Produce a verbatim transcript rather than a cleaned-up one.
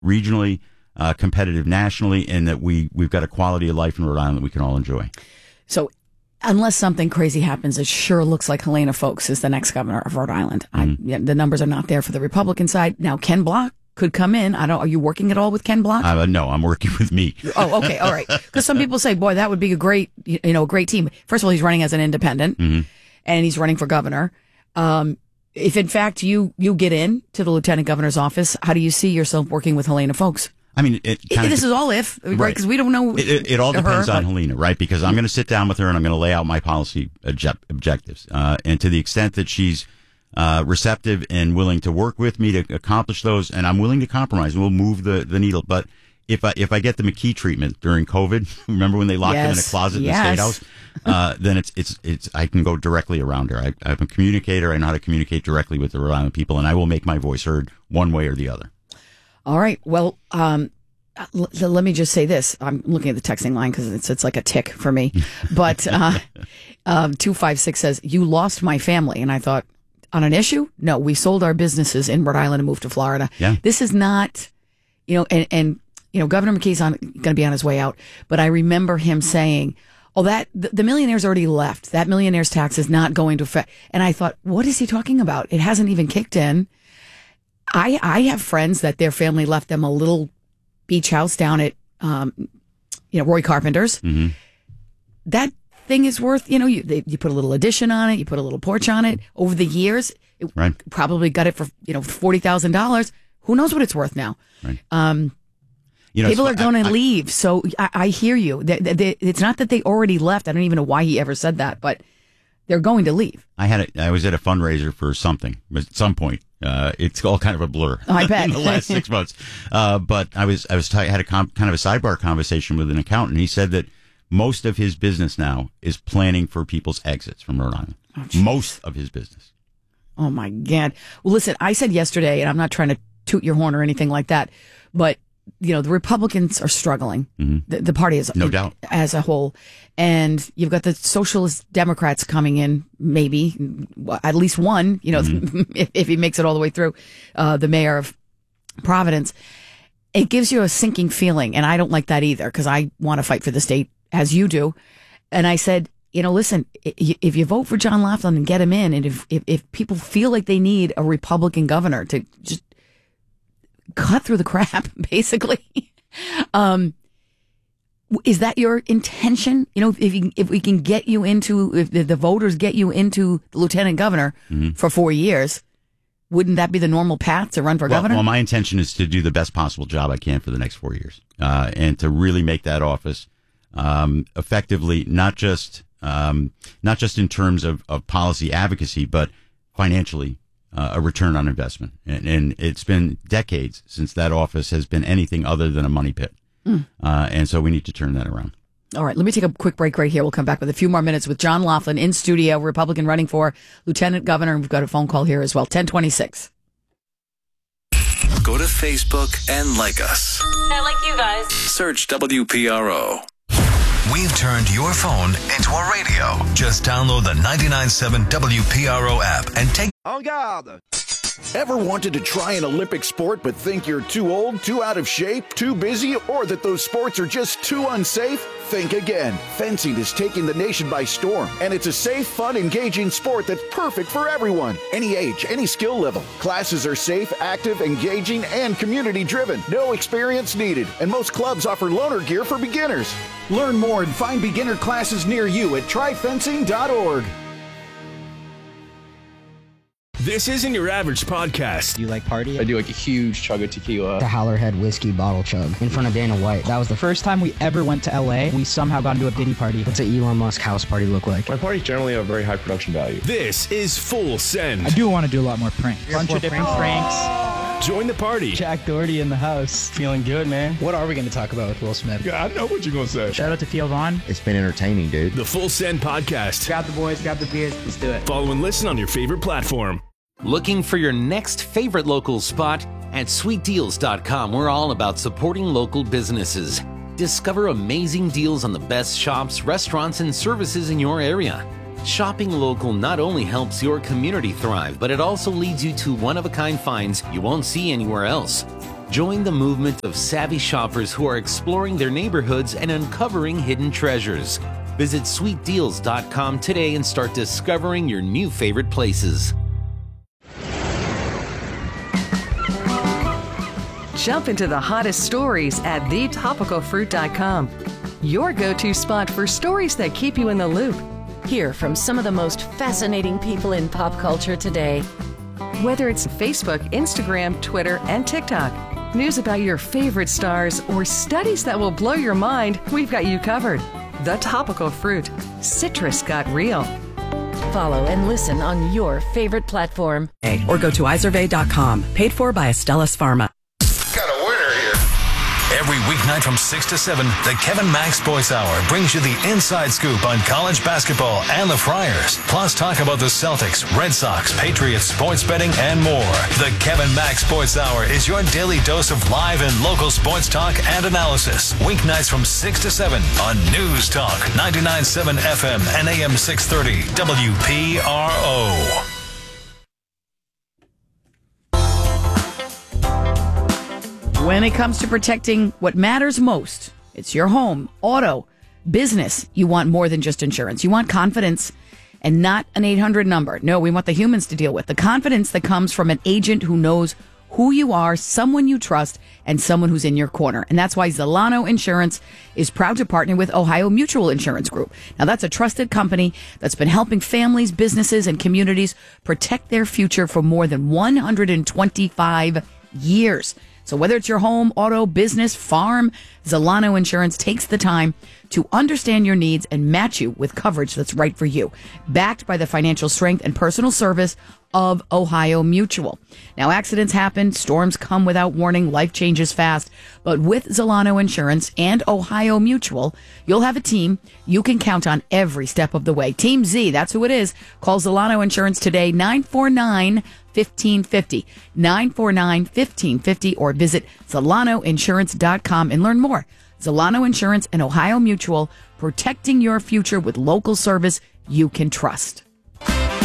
regionally, uh, competitive nationally, and that we, we've got a quality of life in Rhode Island that we can all enjoy. So unless something crazy happens, it sure looks like Helena Foulkes is the next governor of Rhode Island. Mm-hmm. I, yeah, the numbers are not there for the Republican side. Now, Ken Block could come in. I don't. Are you working at all with Ken Block? Uh, no, I'm working with me. Oh, okay, all right. Because some people say, "Boy, that would be a great, you know, a great team." First of all, he's running as an independent, mm-hmm. and he's running for governor. Um, if in fact you you get in to the lieutenant governor's office, how do you see yourself working with Helena Foulkes? I mean, it kind this of, is all if, right? Because we don't know. It, it, it all depends her, on but, Helena, right? Because I'm going to sit down with her and I'm going to lay out my policy object- objectives. Uh, and to the extent that she's uh, receptive and willing to work with me to accomplish those, and I'm willing to compromise, and we'll move the, the needle. But if I if I get the McKee treatment during COVID, remember when they locked yes. him in a closet yes. in the State House? Uh, then it's it's it's I can go directly around her. I, I'm a communicator. I know how to communicate directly with the Rhode Island people, and I will make my voice heard one way or the other. All right. Well, um. L- let me just say this. I'm looking at the texting line because it's it's like a tick for me. But uh, um, two five six says, "You lost my family." And I thought, on an issue? No, we sold our businesses in Rhode Island and moved to Florida. Yeah. This is not, you know, and, and you know, Governor McKee's on going to be on his way out. But I remember him saying, oh, that the, the millionaire's already left. That millionaire's tax is not going to affect. And I thought, what is he talking about? It hasn't even kicked in. I I have friends that their family left them a little beach house down at, um, you know, Roy Carpenter's. Mm-hmm. That thing is worth, you know, you they, you put a little addition on it, you put a little porch on it. Over the years, it right. probably got it for, you know, forty thousand dollars. Who knows what it's worth now? Right. Um, you know, people so are going I, to I, leave. So I, I hear you. They, they, it's not that they already left. I don't even know why he ever said that, but they're going to leave. I had a, I was at a fundraiser for something at some point. Uh, it's all kind of a blur. I bet. in the last six months. Uh, but I was, I was, t- had a com- kind of a sidebar conversation with an accountant. He said that most of his business now is planning for people's exits from Rhode Island. Oh, most of his business. Oh my God. Well, listen, I said yesterday, and I'm not trying to toot your horn or anything like that, but you know, the Republicans are struggling. Mm-hmm. The, the party is no doubt as a whole. And you've got the Socialist Democrats coming in, maybe at least one, you know, mm-hmm. if, if he makes it all the way through, uh, the mayor of Providence. It gives you a sinking feeling. And I don't like that either, because I want to fight for the state as you do. And I said, you know, listen, if you vote for John Laughlin and get him in, and if, if, if people feel like they need a Republican governor to just cut through the crap, basically. um, is that your intention? You know, if you, if we can get you into, if the, the voters get you into the lieutenant governor mm-hmm. for four years, wouldn't that be the normal path to run for well, governor? Well, my intention is to do the best possible job I can for the next four years, uh, and to really make that office um, effectively, not just um, not just in terms of, of policy advocacy, but financially. Uh, a return on investment. And, and it's been decades since that office has been anything other than a money pit. Mm. Uh, and so we need to turn that around. All right, let me take a quick break right here. We'll come back with a few more minutes with John Laughlin in studio, Republican running for lieutenant governor. We've got a phone call here as well, ten twenty-six. Go to Facebook and like us. I like you guys. Search W P R O. We've turned your phone into a radio. Just download the ninety-nine point seven W P R O app and take... En garde! Ever wanted to try an Olympic sport but think you're too old, too out of shape, too busy, or that those sports are just too unsafe? Think again. Fencing is taking the nation by storm, and it's a safe, fun, engaging sport that's perfect for everyone. Any age, any skill level. Classes are safe, active, engaging, and community-driven. No experience needed, and most clubs offer loaner gear for beginners. Learn more and find beginner classes near you at try fencing dot org. This isn't your average podcast. Do you like party? I do like a huge chug of tequila. The Howlerhead whiskey bottle chug in front of Dana White. That was the first time we ever went to L A. We somehow got into a Diddy party. What's an Elon Musk house party look like? My parties generally have very high production value. This is Full Send. I do want to do a lot more pranks. A bunch of different pranks. pranks. Join the party. Jack Doherty in the house. Feeling good, man. What are we going to talk about with Will Smith? Yeah, I know what you're going to say. Shout out to Theo Vaughn. It's been entertaining, dude. The Full Send podcast. Grab the boys, grab the beers. Let's do it. Follow and listen on your favorite platform. Looking for your next favorite local spot? At sweet deals dot com, we're all about supporting local businesses. Discover amazing deals on the best shops, restaurants, and services in your area. Shopping local not only helps your community thrive, but it also leads you to one-of-a-kind finds you won't see anywhere else. Join the movement of savvy shoppers who are exploring their neighborhoods and uncovering hidden treasures. Visit sweet deals dot com today and start discovering your new favorite places. Jump into the hottest stories at the topical fruit dot com. Your go-to spot for stories that keep you in the loop. Hear from some of the most fascinating people in pop culture today. Whether it's Facebook, Instagram, Twitter, and TikTok, news about your favorite stars, or studies that will blow your mind, we've got you covered. The Topical Fruit. Citrus got real. Follow and listen on your favorite platform. Or go to isurvey dot com. Paid for by Astellas Pharma. Got a winner here. Every weeknight from six to seven, the Kevin Mack Sports Hour brings you the inside scoop on college basketball and the Friars. Plus talk about the Celtics, Red Sox, Patriots, sports betting, and more. The Kevin Mack Sports Hour is your daily dose of live and local sports talk and analysis. Weeknights from six to seven on News Talk, ninety-nine point seven F M and A M six thirty W P R O. When it comes to protecting what matters most, it's your home, auto, business. You want more than just insurance. You want confidence and not an eight hundred number. No, we want the humans to deal with. The confidence that comes from an agent who knows who you are, someone you trust, and someone who's in your corner. And that's why Zolano Insurance is proud to partner with Ohio Mutual Insurance Group. Now, that's a trusted company that's been helping families, businesses, and communities protect their future for more than one hundred twenty-five years. So whether it's your home, auto, business, farm, Zolano Insurance takes the time to understand your needs and match you with coverage that's right for you. Backed by the financial strength and personal service of Ohio Mutual. Now, accidents happen, storms come without warning, life changes fast. But with Zolano Insurance and Ohio Mutual, you'll have a team you can count on every step of the way. Team Z, that's who it is. Call Zolano Insurance today, nine four nine, one five five zero, nine four nine, one five five zero, or visit Zolano Insurance dot com and learn more. Zolano Insurance and Ohio Mutual, protecting your future with local service you can trust.